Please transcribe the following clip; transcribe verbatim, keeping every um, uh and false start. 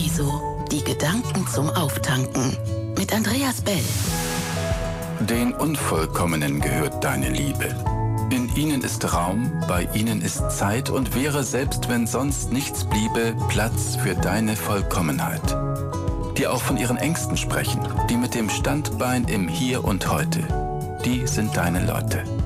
Rezo, die Gedanken zum Auftanken mit Andreas Bell. Den Unvollkommenen gehört deine Liebe. In ihnen ist Raum, bei ihnen ist Zeit und wäre, selbst wenn sonst nichts bliebe, Platz für deine Vollkommenheit. Die auch von ihren Ängsten sprechen, die mit dem Standbein im Hier und Heute. Die sind deine Leute.